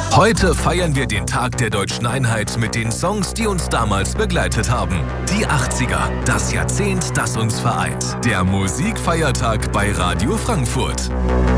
Heute feiern wir den Tag der deutschen Einheit mit den Songs, die uns damals begleitet haben. Die 80er, das Jahrzehnt, das uns vereint. Der Musikfeiertag bei Radio Frankfurt.